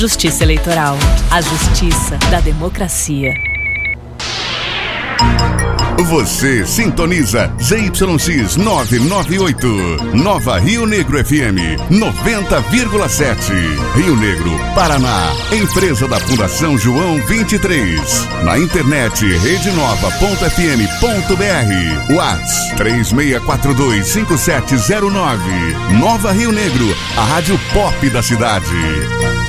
Justiça Eleitoral, a justiça da democracia. Você sintoniza ZYX 998, Nova Rio Negro FM 90,7. Rio Negro, Paraná. Empresa da Fundação João 23. Na internet redenova.fm.br. Whats 36425709. Nova Rio Negro, a rádio pop da cidade.